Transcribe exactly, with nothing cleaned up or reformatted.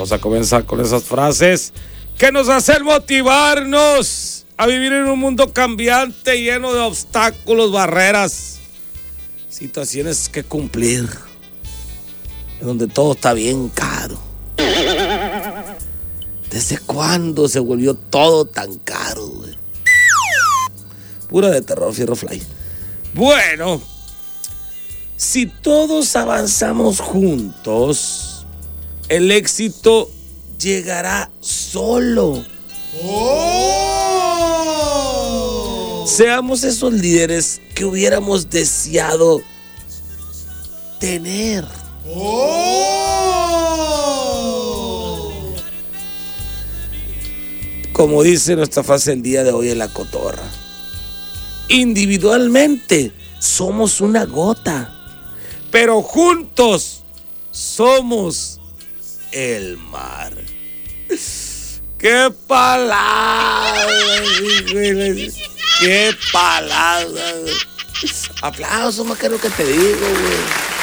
Vamos a comenzar con esas frases que nos hacen motivarnos a vivir en un mundo cambiante, lleno de obstáculos, barreras, situaciones que cumplir, en donde todo está bien caro. ¿Desde cuándo se volvió todo tan caro, güey? Pura de terror, Fierro Fly. Bueno, si todos avanzamos juntos, el éxito llegará solo. ¡Oh! Seamos esos líderes que hubiéramos deseado tener. ¡Oh! Como dice nuestra frase el día de hoy en la cotorra, individualmente somos una gota, pero juntos somos el mar. ¡Qué palabras! ¡Qué palabras! Aplausos, más que lo que te digo, güey.